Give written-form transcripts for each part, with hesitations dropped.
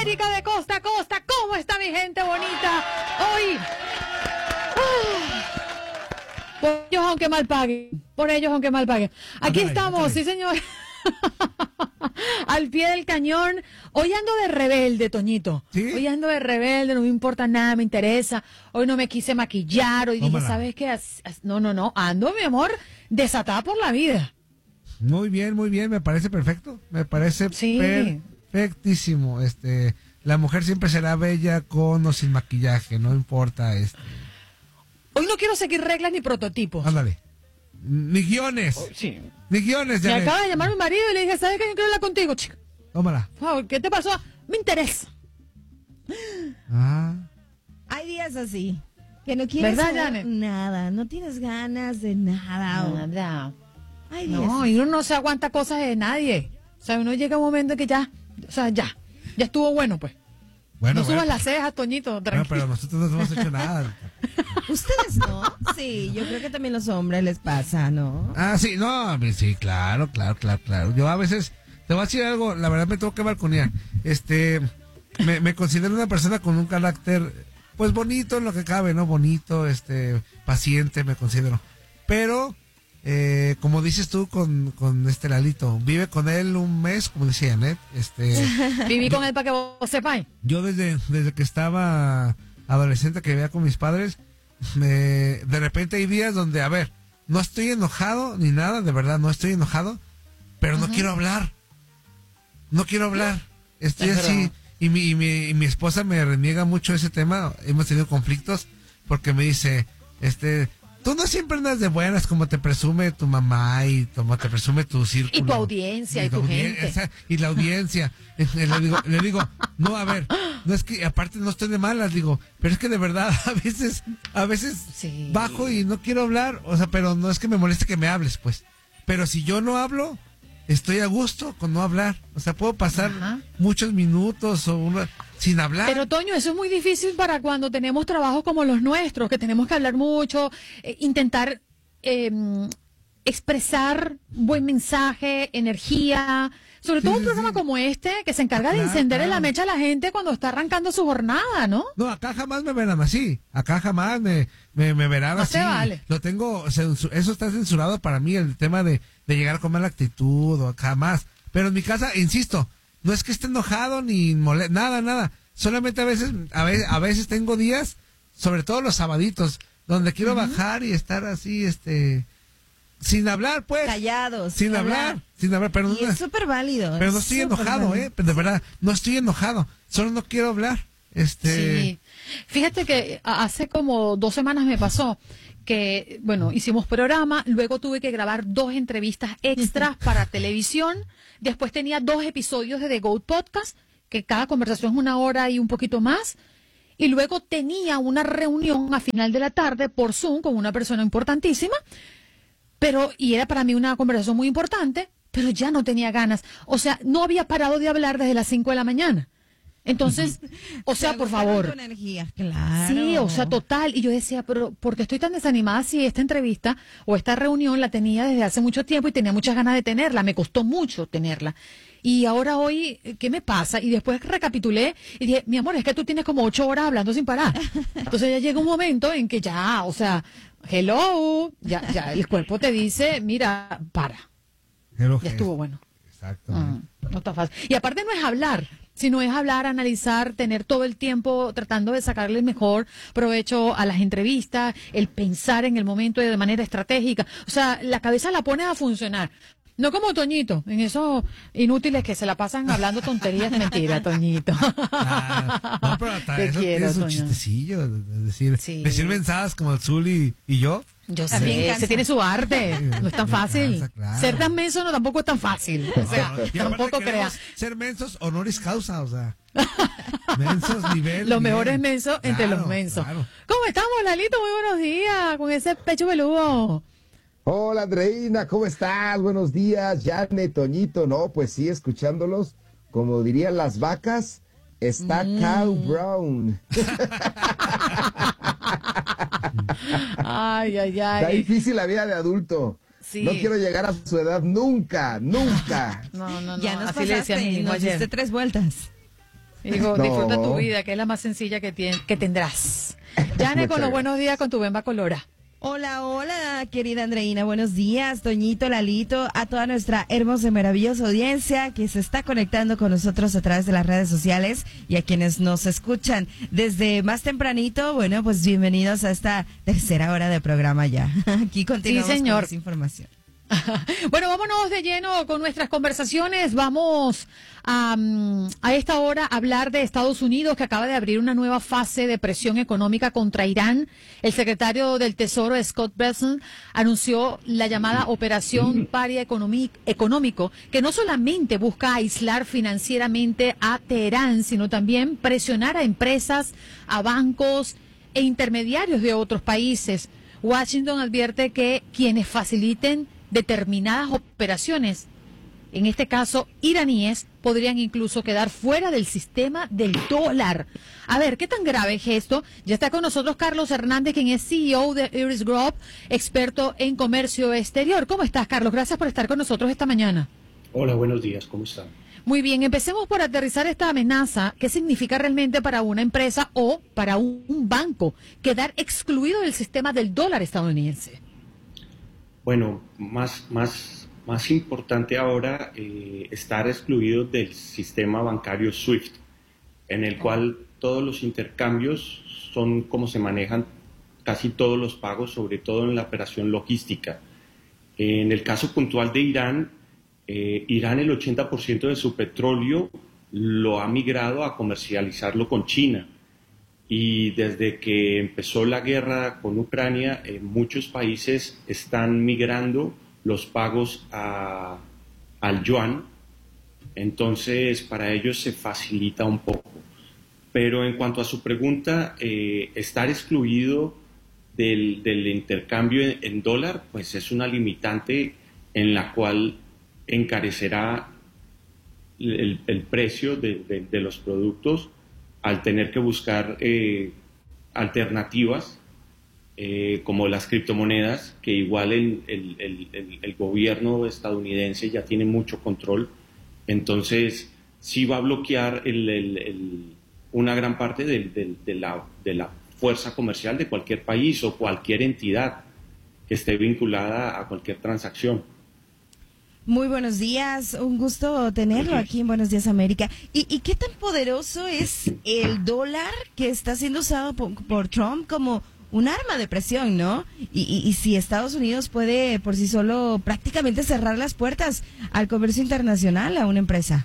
América de costa a costa. ¿Cómo está mi gente bonita? Hoy, por ellos aunque mal paguen, por ellos aunque mal paguen. Aquí estamos, sí señor. Al pie del cañón. Hoy ando de rebelde, Toñito. ¿Sí? Hoy ando de rebelde, no me importa nada, me interesa. Hoy no me quise maquillar, hoy dije, ¿sabes qué? No, ando, mi amor, desatada por la vida. Muy bien, me parece perfecto. Me parece perfectísimo. La mujer siempre será bella con o sin maquillaje, no importa. Hoy no quiero seguir reglas ni prototipos. Ándale. Ni guiones. Sí. Ni guiones, Me Janet. acaba de llamar mi marido y le dije, ¿sabes qué? Yo quiero hablar contigo, chica. Tómala. Por favor, ¿qué te pasó? Me interesa. Hay días así, que no quieres ¿Verdad, hacer Janet? nada, no tienes ganas de nada. Nada. Hay días No, y uno no se aguanta cosas de nadie. O sea, uno llega a un momento que ya estuvo bueno, pues. Bueno, No subas las cejas, Toñito, Bueno, tranquilo. pero nosotros no hemos hecho nada. ¿Ustedes no? Sí, yo creo que también a los hombres les pasa, ¿no? Sí, no, sí, claro. Yo a veces, te voy a decir algo, la verdad me tengo que balconear. Me considero una persona con un carácter, pues bonito en lo que cabe, ¿no? Bonito, paciente, me considero. Pero, como dices tú con Lalito, vive con él un mes, como decía Janet, Viví con él para que vos sepáis. yo desde que estaba adolescente que vivía con mis padres, de repente hay días donde, a ver, no estoy enojado ni nada, de verdad, no estoy enojado, pero no quiero hablar. No quiero hablar. Estoy Es así, verdad. y mi esposa me reniega mucho ese tema, hemos tenido conflictos, porque me dice, tú no siempre andas de buenas como te presume tu mamá y como te presume tu círculo. Y tu audiencia, y tu gente. Y la audiencia. Le digo, no, a ver, no es que, aparte no estoy de malas, digo, pero es que de verdad, a veces Sí. bajo y no quiero hablar, o sea, pero no es que me moleste que me hables, pues. Pero si yo no hablo, estoy a gusto con no hablar. O sea, puedo pasar muchos minutos sin hablar. Pero, Toño, eso es muy difícil para cuando tenemos trabajos como los nuestros, que tenemos que hablar mucho, intentar expresar buen mensaje, energía, sobre todo un programa como este, que se encarga de encender la mecha a la gente cuando está arrancando su jornada, ¿no? No, acá jamás me verán así. Acá jamás me verán No así. se vale. Lo tengo, eso está censurado para mí, el tema de llegar con mala actitud o jamás. Pero en mi casa, insisto, no es que esté enojado ni nada. Solamente a veces tengo días, sobre todo los sabaditos, donde quiero bajar y estar así, sin hablar, pues. Callados. Sin hablar, pero Y es súper válido. pero no estoy enojado, de verdad, no estoy enojado, solo no quiero hablar. Sí. Fíjate que hace como 2 semanas me pasó que, bueno, hicimos programa, luego tuve que grabar 2 entrevistas extras para televisión, después tenía 2 episodios de The GOAT Podcast, que cada conversación es 1 hora y un poquito más, y luego tenía una reunión a final de la tarde por Zoom con una persona importantísima, y era para mí una conversación muy importante, pero ya no tenía ganas. O sea, no había parado de hablar desde las 5 de la mañana. Entonces, o sea, por favor. Tu energía, claro. Sí, o sea, total. Y yo decía, pero ¿por qué estoy tan desanimada si esta entrevista o esta reunión la tenía desde hace mucho tiempo y tenía muchas ganas de tenerla? Me costó mucho tenerla. Y ahora hoy, ¿qué me pasa? Y después recapitulé y dije, mi amor, es que tú tienes como 8 horas hablando sin parar. Entonces ya llega un momento en que ya, o sea, hello, ya el cuerpo te dice, mira, para. Ya estuvo bueno. Exacto. No está fácil. Y aparte no es hablar, sino es hablar, analizar, tener todo el tiempo tratando de sacarle el mejor provecho a las entrevistas, el pensar en el momento de manera estratégica. O sea, la cabeza la pones a funcionar. No como Toñito, en esos inútiles que se la pasan hablando tonterías. Mentira, Toñito. No, pero hasta Te eso quiero, tiene su Toño. chistecillo, decir Sí. mensajes como el Zuli y yo. Yo También sé, cansa. se tiene su arte, no es tan fácil. Cansa, claro. Ser tan menso no tampoco es tan fácil. O sea, Y aparte tampoco queremos creas. ser mensos honoris causa, o sea. Mensos nivel. Los bien. mejores mensos entre Claro, los mensos. claro. ¿Cómo estamos, Lalito? Muy buenos días, con ese pecho peludo. Hola Andreina, ¿cómo estás? Buenos días, Janet, Toñito. No, pues sí, escuchándolos, como dirían las vacas, está Cow Brown. Ay, ay, Está ay. difícil la vida de adulto. Sí. No quiero llegar a su edad nunca. No. Ya nos Así le decía a mi pasaste, hijo nos ayer. diste 3 vueltas. Hijo, No. disfruta tu vida, que es la más sencilla que tendrás. Yane, con Muchas los buenos días con tu bemba colora. Hola, hola, querida Andreina, buenos días, Toñito, Lalito, a toda nuestra hermosa y maravillosa audiencia que se está conectando con nosotros a través de las redes sociales y a quienes nos escuchan desde más tempranito, bueno, pues bienvenidos a esta tercera hora de programa ya. Aquí continuamos Sí, señor. con esa información. Bueno, vámonos de lleno con nuestras conversaciones. Vamos a esta hora a hablar de Estados Unidos, que acaba de abrir una nueva fase de presión económica contra Irán. El secretario del Tesoro, Scott Bessent, anunció la llamada Operación Paria Económico, que no solamente busca aislar financieramente a Teherán, sino también presionar a empresas, a bancos e intermediarios de otros países. Washington advierte que quienes faciliten determinadas operaciones, en este caso iraníes, podrían incluso quedar fuera del sistema del dólar. A ver, ¿qué tan grave es esto? Ya está con nosotros Carlos Hernández, quien es CEO de Iris Group, experto en comercio exterior. ¿Cómo estás, Carlos? Gracias por estar con nosotros esta mañana. Hola, buenos días, ¿cómo están? Muy bien, empecemos por aterrizar esta amenaza. ¿Qué significa realmente para una empresa o para un banco quedar excluido del sistema del dólar estadounidense? Bueno, más importante ahora estar excluido del sistema bancario SWIFT, en el cual todos los intercambios son como se manejan casi todos los pagos, sobre todo en la operación logística. En el caso puntual de Irán, Irán el 80% de su petróleo lo ha migrado a comercializarlo con China. Y desde que empezó la guerra con Ucrania, muchos países están migrando los pagos al yuan, entonces para ellos se facilita un poco. Pero en cuanto a su pregunta, estar excluido del intercambio en dólar, pues es una limitante en la cual encarecerá el precio de los productos al tener que buscar alternativas como las criptomonedas, que igual el gobierno estadounidense ya tiene mucho control, entonces sí va a bloquear una gran parte de la fuerza comercial de cualquier país o cualquier entidad que esté vinculada a cualquier transacción. Muy buenos días, un gusto tenerlo aquí en Buenos Días América. ¿Y qué tan poderoso es el dólar que está siendo usado por Trump como un arma de presión, ¿no? Y si Estados Unidos puede por sí solo prácticamente cerrar las puertas al comercio internacional a una empresa.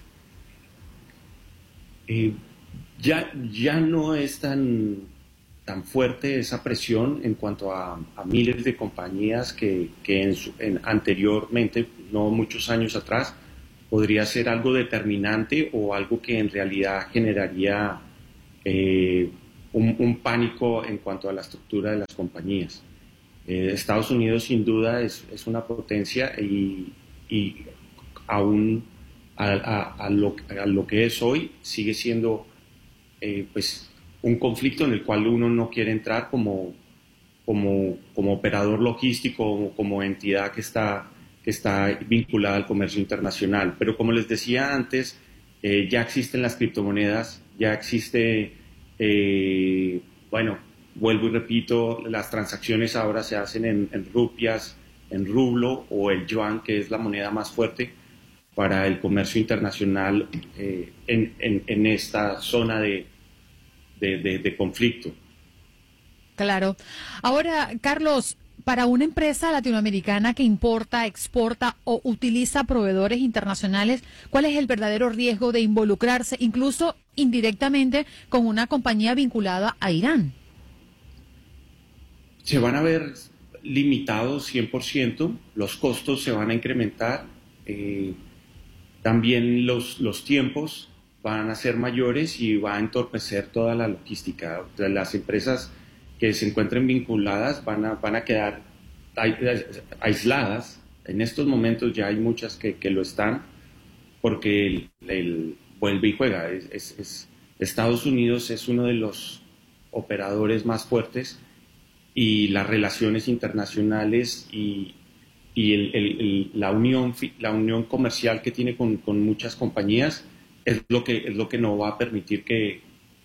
Ya no es tan fuerte esa presión en cuanto a miles de compañías que anteriormente, no muchos años atrás, podría ser algo determinante o algo que en realidad generaría un pánico en cuanto a la estructura de las compañías. Estados Unidos sin duda es una potencia y aún a lo que es hoy sigue siendo pues un conflicto en el cual uno no quiere entrar como operador logístico o como entidad que está vinculada al comercio internacional. Pero como les decía antes, ya existen las criptomonedas, ya existe, bueno, vuelvo y repito, las transacciones ahora se hacen en rupias, en rublo o el yuan, que es la moneda más fuerte para el comercio internacional en esta zona de conflicto. Claro. Ahora, Carlos, para una empresa latinoamericana que importa, exporta o utiliza proveedores internacionales, ¿cuál es el verdadero riesgo de involucrarse, incluso indirectamente, con una compañía vinculada a Irán? Se van a ver limitados 100%, los costos se van a incrementar, también los tiempos van a ser mayores y va a entorpecer toda la logística. Las empresas que se encuentren vinculadas van a quedar aisladas. En estos momentos ya hay muchas que lo están, porque el vuelve y juega. Estados Unidos es uno de los operadores más fuertes y las relaciones internacionales y la unión comercial que tiene con muchas compañías es lo que no va a permitir que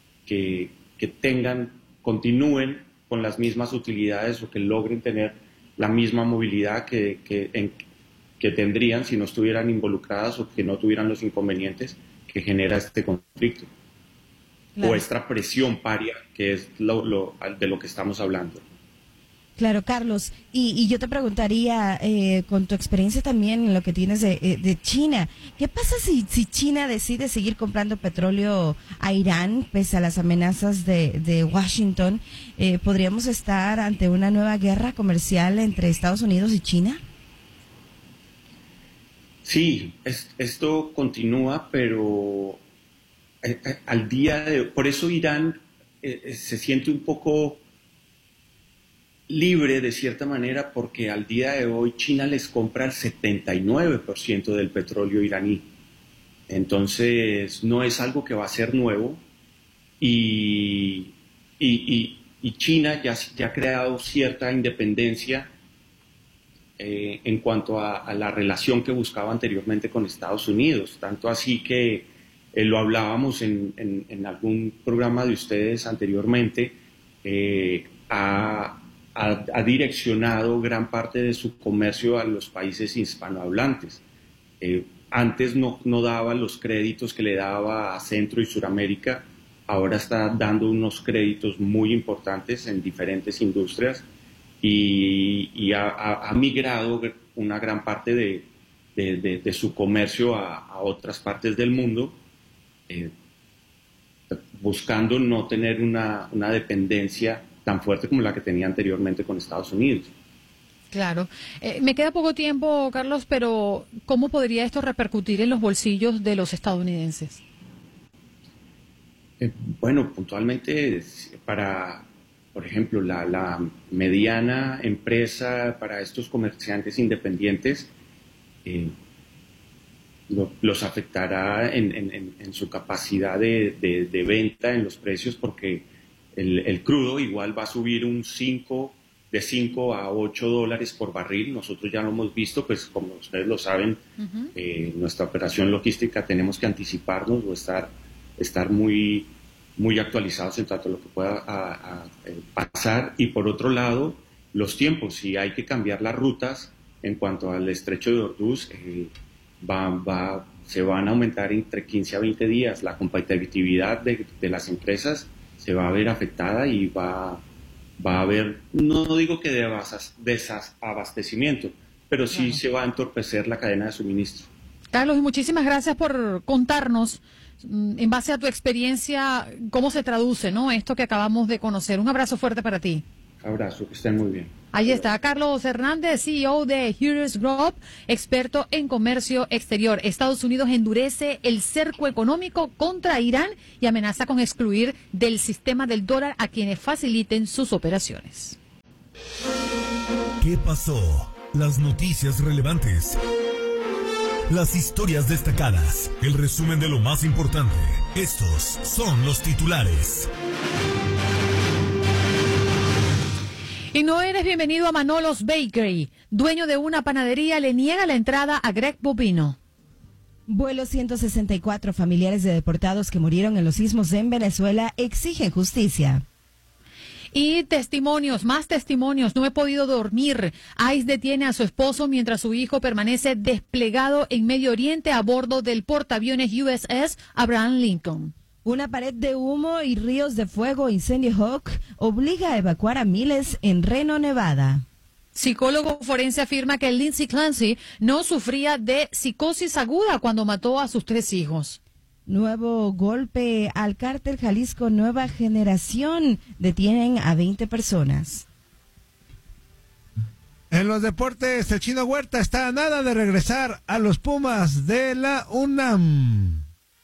continúen con las mismas utilidades o que logren tener la misma movilidad que tendrían si no estuvieran involucradas o que no tuvieran los inconvenientes que genera este conflicto. Claro. O esta presión paria, que es de lo que estamos hablando. Claro, Carlos, y yo te preguntaría, con tu experiencia también en lo que tienes de China, ¿qué pasa si China decide seguir comprando petróleo a Irán, pese a las amenazas de Washington? ¿Podríamos estar ante una nueva guerra comercial entre Estados Unidos y China? Sí, esto continúa, pero al día de hoy, por eso Irán se siente un poco libre de cierta manera, porque al día de hoy China les compra el 79% del petróleo iraní. Entonces no es algo que va a ser nuevo y China ya ha creado cierta independencia en cuanto a la relación que buscaba anteriormente con Estados Unidos, tanto así que lo hablábamos en algún programa de ustedes anteriormente, ha direccionado gran parte de su comercio a los países hispanohablantes. Antes no daba los créditos que le daba a Centro y Suramérica, ahora está dando unos créditos muy importantes en diferentes industrias y ha migrado una gran parte de su comercio a otras partes del mundo, buscando no tener una dependencia tan fuerte como la que tenía anteriormente con Estados Unidos. Claro. Me queda poco tiempo, Carlos, pero ¿cómo podría esto repercutir en los bolsillos de los estadounidenses? Bueno, puntualmente por ejemplo, la mediana empresa, para estos comerciantes independientes, los afectará en su capacidad de venta, en los precios, porque el crudo igual va a subir de 5 a 8 dólares por barril. Nosotros ya lo hemos visto, pues como ustedes lo saben, nuestra operación logística tenemos que anticiparnos o estar muy actualizados en tanto a lo que pueda pasar. Y por otro lado, los tiempos, si hay que cambiar las rutas en cuanto al estrecho de Hormuz, se van a aumentar entre 15 a 20 días. La competitividad de las empresas se va a ver afectada y va a haber, no digo que desabastecimiento, pero sí, claro, se va a entorpecer la cadena de suministro. Carlos, muchísimas gracias por contarnos, en base a tu experiencia, cómo se traduce, ¿no?, esto que acabamos de conocer. Un abrazo fuerte para ti. Abrazo, que estén muy bien. Ahí está Carlos Hernández, CEO de Hughes Group, experto en comercio exterior. Estados Unidos endurece el cerco económico contra Irán y amenaza con excluir del sistema del dólar a quienes faciliten sus operaciones. ¿Qué pasó? Las noticias relevantes. Las historias destacadas. El resumen de lo más importante. Estos son los titulares. Y no eres bienvenido a Manolos Bakery. Dueño de una panadería le niega la entrada a Greg Bobino. Vuelo 164, familiares de deportados que murieron en los sismos en Venezuela exigen justicia. Y testimonios, más testimonios. No he podido dormir. ICE detiene a su esposo mientras su hijo permanece desplegado en Medio Oriente a bordo del portaaviones USS Abraham Lincoln. Una pared de humo y ríos de fuego, incendio Hawk, obliga a evacuar a miles en Reno, Nevada. Psicólogo forense afirma que Lindsay Clancy no sufría de psicosis aguda cuando mató a sus 3 hijos. Nuevo golpe al cártel Jalisco Nueva Generación. Detienen a 20 personas. En los deportes, el Chino Huerta está a nada de regresar a los Pumas de la UNAM.